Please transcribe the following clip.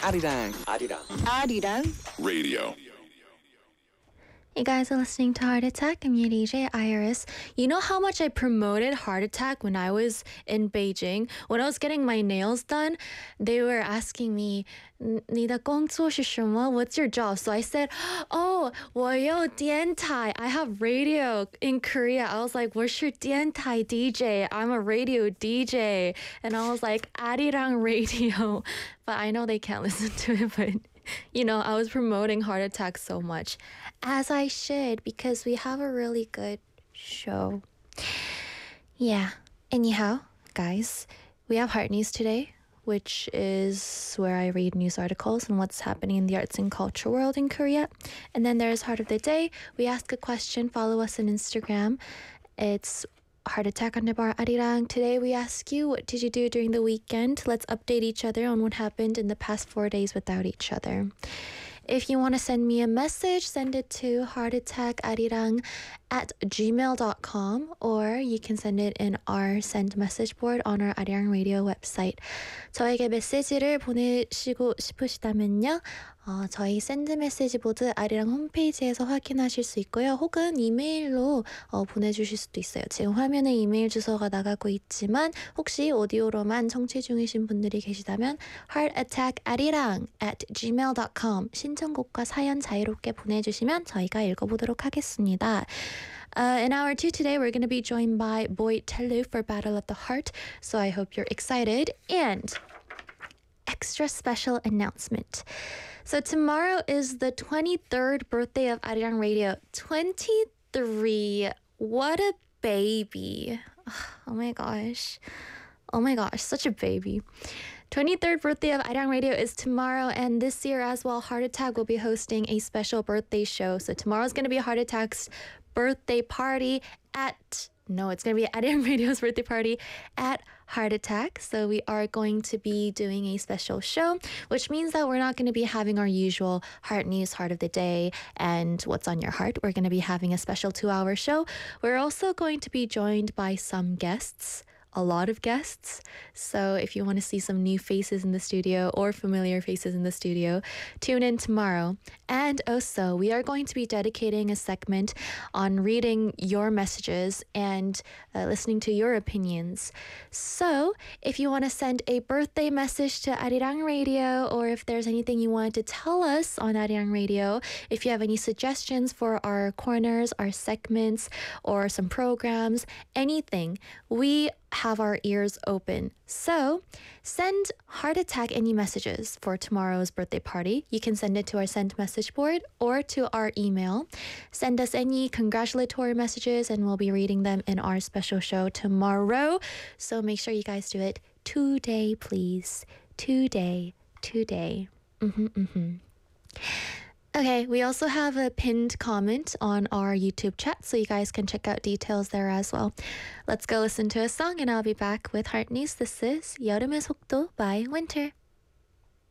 아리랑 Radio. You guys are listening to Heart Attack. I'm your DJ Iris. You know how much I promoted Heart Attack when I was in Beijing? When I was getting my nails done, they were asking me, 你的工作是什么? What's your job? So I said, oh, 我有电台. I have radio in Korea. I was like, 我是电台 DJ. I'm a radio DJ. And I was like, 아리랑 radio. But I know they can't listen to it, but you know, I was promoting Heart Attack so much, as I should, because we have a really good show. Yeah. Anyhow, guys, we have Heart News today, which is where I read news articles and what's happening in the arts and culture world in Korea. And then there's Heart of the Day. We ask a question. Follow us on Instagram. It's Heart Attack _ Arirang. Today we ask you, what did you do during the weekend? Let's update each other on what happened in the past 4 days without each other. If you want to send me a message, send it to heartattackarirang@gmail.com, or you can send it in our send message board on our Arirang Radio website. 저에게 메시지를 보내시고 싶으시다면요, 저희 샌드 메시지 보드 아리랑 홈페이지에서 확인하실 수 있고요. 혹은 이메일로 보내주실 수도 있어요. 지금 화면에 이메일 주소가 나가고 있지만 혹시 오디오로만 청취 중이신 분들이 계시다면 heartattackarirang@gmail.com 신청곡과 사연 자유롭게 보내주시면 저희가 읽어보도록 하겠습니다. In hour 2 today, we're going to be joined by Boy Tellu for Battle of the Heart. So I hope you're excited. And extra special announcement. So tomorrow is the 23rd birthday of Arirang Radio. 23. What a baby. Oh my gosh. Oh my gosh, such a baby. 23rd birthday of Arirang Radio is tomorrow, and this year as well, Heart Attack will be hosting a special birthday show. So tomorrow's going to be Heart Attack's birthday party it's going to be Arirang Radio's birthday party at Heart Attack. So we are going to be doing a special show, which means that we're not going to be having our usual Heart News, Heart of the Day, and What's on Your Heart. We're going to be having a special 2-hour show. We're also going to be joined by some guests. A lot of guests. So if you want to see some new faces in the studio or familiar faces in the studio, tune in tomorrow. And also, we are going to be dedicating a segment on reading your messages and listening to your opinions. So if you want to send a birthday message to Arirang Radio, or if there's anything you wanted to tell us on Arirang Radio, if you have any suggestions for our corners, our segments, or some programs, anything, we have our ears open. So send Heart Attack any messages for tomorrow's birthday party. You can send it to our send message board or to our email. Send us any congratulatory messages and we'll be reading them in our special show tomorrow. So make sure you guys do it today, please. Today. Okay, we also have a pinned comment on our YouTube chat, so you guys can check out details there as well. Let's go listen to a song and I'll be back with Heart News. This is 여름의 속도 by Winter.